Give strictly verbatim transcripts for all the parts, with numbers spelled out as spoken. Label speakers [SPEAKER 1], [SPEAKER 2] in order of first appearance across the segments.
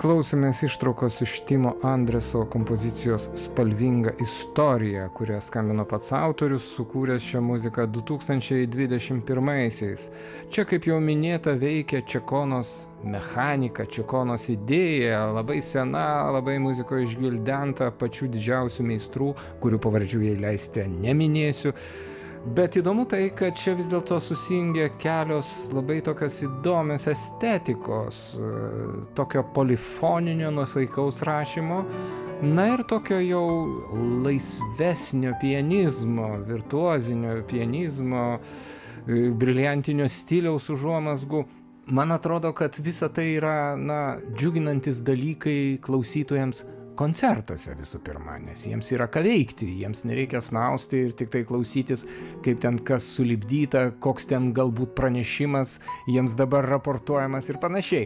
[SPEAKER 1] Klausėmės ištraukos iš Timo Andreso kompozicijos Spalvinga istorija, kurią skambino pats autorius, sukūręs šią muziką du tūkstančiai dvidešimt pirmaisiais. Čia, kaip jau minėta, veikia Čekonos mechanika, Čekonos idėja, labai sena, labai muzikoje išgvildenta pačių didžiausių meistrų, kurių pavardžių jei leisite neminėsiu. Bet įdomu tai, kad čia vis dėlto susijungia kelios labai tokios įdomios estetikos, tokio polifoninio nuosaikaus rašymo, na ir tokio jau laisvesnio pianizmo, virtuozinio pianizmo, briliantinio stiliaus užuomazgų. Man atrodo, kad visa tai yra, na, džiuginantis dalykai klausytojams koncertuose visų pirma, nes jiems yra ką veikti, jiems nereikia snausti ir tik tai klausytis, kaip ten kas sulipdyta, koks ten galbūt pranešimas jiems dabar raportuojamas ir panašiai.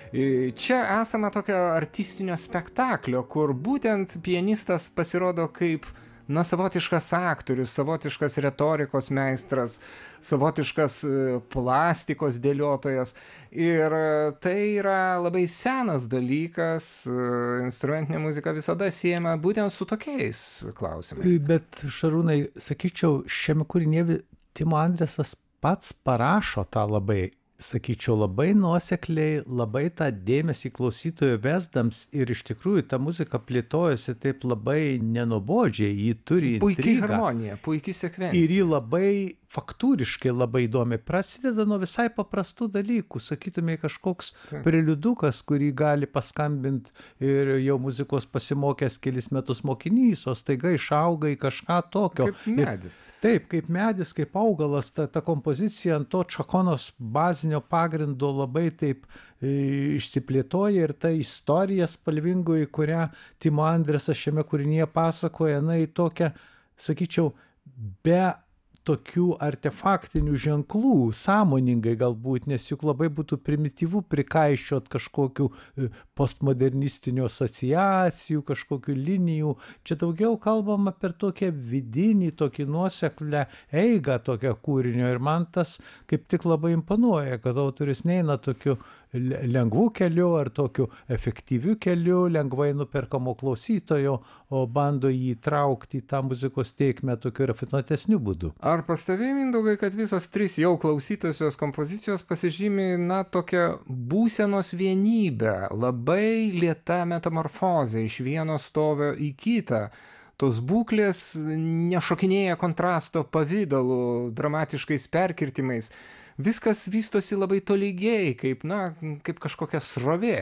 [SPEAKER 1] Čia esama tokio artistinio spektaklio, kur būtent pianistas pasirodo kaip, na, savotiškas aktorius, savotiškas retorikos meistras, savotiškas plastikos dėliotojas. Ir tai yra labai senas dalykas, instrumentinė muzika visada siejama būtent su tokiais klausimais.
[SPEAKER 2] Bet, Šarūnai, sakyčiau, šiame kūrinyje Timo Andresas pats parašo tą labai, sakyčiau, labai nuosekliai, labai tą dėmesį klausytojo vesdams ir iš tikrųjų ta muzika plėtojasi taip labai nenubodžiai, ji turi intrigą.
[SPEAKER 1] Puikiai harmonija, puikiai sekvencija.
[SPEAKER 2] Ir ji labai faktūriškai labai įdomi. Prasideda nuo visai paprastų dalykų, sakytumai kažkoks preliudukas, kurį gali paskambinti ir jau muzikos pasimokęs kelis metus mokinys, o staiga išauga į kažką tokio.
[SPEAKER 1] Kaip medis.
[SPEAKER 2] Ir, taip, kaip medis, kaip augalas, ta, ta kompozicija ant to Čekonos bazinio pagrindo labai taip e, išsiplėtoja ir ta istorija spalvingoji, kurią Timo Andresas šiame kūrinyje pasakoja, na į tokią, sakyčiau, be tokių artefaktinių ženklų, sąmoningai galbūt, nes juk labai būtų primityvų prikaiščiot kažkokių postmodernistinių asociacijų, kažkokių linijų. Čia daugiau kalbama per tokią vidinį, tokį nuoseklę eigą tokią kūrinio ir man tas kaip tik labai imponuoja, kad autorius neina tokiu lengvų keliu ar tokiu efektyviu keliu, lengvai nuperkamo klausytojo, o bando jį traukti į tą muzikos tėkmę tokiu rafinuotesniu būdu.
[SPEAKER 1] Ar pastebėjai, Mindaugai, kad visos trys jau klausytosios kompozicijos pasižymi, na, tokią būsenos vienybę, labai lėta metamorfozė iš vieno stovio į kitą. Tos būklės nešokinėja kontrasto pavidalu, dramatiškais perkirtimais. Viskas vystosi labai tolygiai, kaip, na, kaip kažkokia srovė.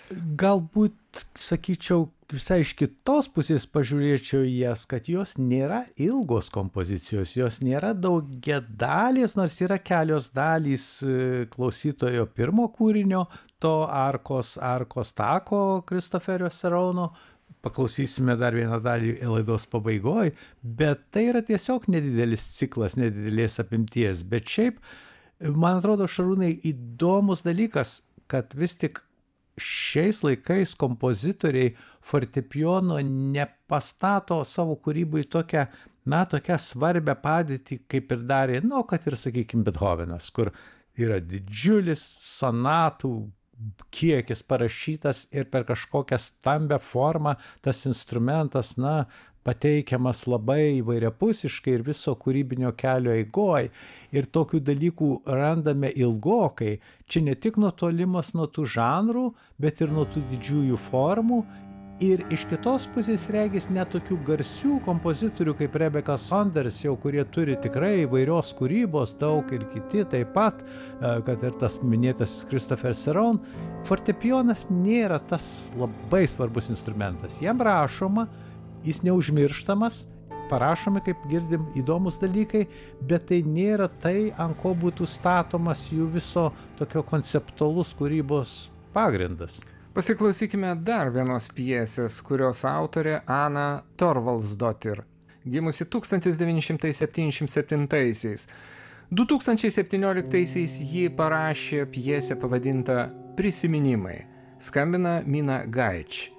[SPEAKER 2] Galbūt, sakyčiau, visai iš kitos pusės pažiūrėčiau į jas, kad jos nėra ilgos kompozicijos, jos nėra daugiadalės, nors yra kelios dalys klausytojo pirmo kūrinio, to Arkos, Arkos tako Kristoferio Serono. Paklausysime dar vieną dalį laidos pabaigoje, bet tai yra tiesiog nedidelis ciklas, nedidelės apimties, bet šiaip man atrodo, Šarūnai, įdomus dalykas, kad vis tik šiais laikais kompozitoriai fortepijono nepastato savo kūrybai tokią, na, tokią svarbią padėtį, kaip ir darė, nu, kad ir, sakykime, Bethovenas, kur yra didžiulis sonatų kiekis parašytas ir per kažkokią stambę formą tas instrumentas, na, pateikiamas labai įvairiapusiškai ir viso kūrybinio kelio eigoj. Ir tokių dalykų randame ilgokai. Čia ne tik nutolimas nuo tų žanrų, bet ir nuo tų didžiųjų formų. Ir iš kitos pusės regis net tokių garsių kompozitorių kaip Rebecca Saunders, jau kurie turi tikrai įvairios kūrybos daug ir kiti taip pat, kad ir tas minėtas Christopher Seron. Fortepijonas nėra tas labai svarbus instrumentas. Jam rašoma, jis neužmirštamas, parašomi, kaip girdim, įdomus dalykai, bet tai nėra tai, ant ko būtų statomas jų viso tokio konceptualus kūrybos pagrindas.
[SPEAKER 1] Pasiklausykime dar vienos pjesės, kurios autorė Ana Torvaldsdottir, gimusi tūkstantis devyni šimtai septyniasdešimt septintaisiais. du tūkstančiai septynioliktaisiais ji parašė pjesę pavadintą Prisiminimai. Skambina Mina Gaič.